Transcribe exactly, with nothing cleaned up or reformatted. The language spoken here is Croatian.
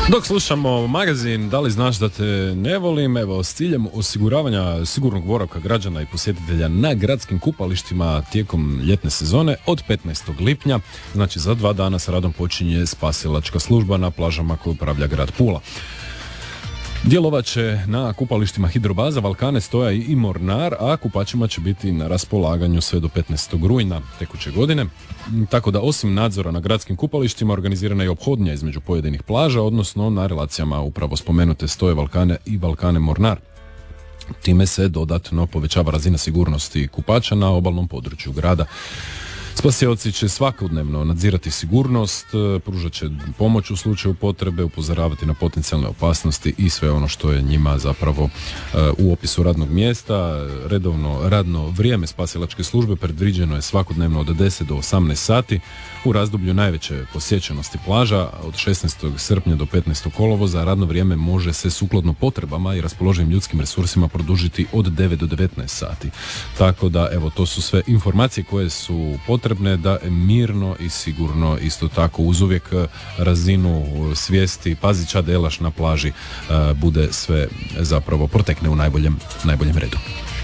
Dok slušamo magazin Da li znaš da te ne volim, evo, s ciljem osiguravanja sigurnog boravka građana i posjetitelja na gradskim kupalištima tijekom ljetne sezone od petnaestog lipnja, znači za dva dana s radom počinje spasilačka služba na plažama koju upravlja grad Pula. Djelovat će na kupalištima Hidrobaza, Valkane, Stoja i Mornar, a kupačima će biti na raspolaganju sve do petnaestog rujna tekuće godine. Tako da osim nadzora na gradskim kupalištima organizirana je ophodnja između pojedinih plaža, odnosno na relacijama upravo spomenute Stoje, Valkane i Valkane Mornar. Time se dodatno povećava razina sigurnosti kupača na obalnom području grada. Spasioci će svakodnevno nadzirati sigurnost, pružat će pomoć u slučaju potrebe, upozoravati na potencijalne opasnosti i sve ono što je njima zapravo u opisu radnog mjesta. Redovno radno vrijeme spasilačke službe predviđeno je svakodnevno od deset do osamnaest sati. U razdoblju najveće posjećenosti plaža od šesnaestog srpnja do petnaestog kolovoza radno vrijeme može se sukladno potrebama i raspoloživim ljudskim resursima produžiti od devet do devetnaest sati. Tako da, evo, to su sve informacije koje su potrebne da mirno i sigurno, isto tako uz uvijek razinu svijesti, pazi ča delaš na plaži, bude sve zapravo protekne u najboljem, najboljem redu.